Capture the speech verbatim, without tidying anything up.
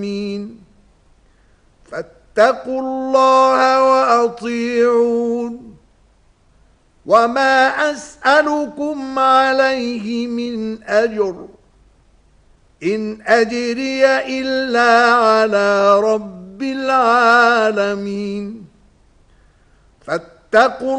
فاتقوا الله وأطيعون وما أسألكم عليه من أجر إن أجري إلا على رب العالمين فاتقوا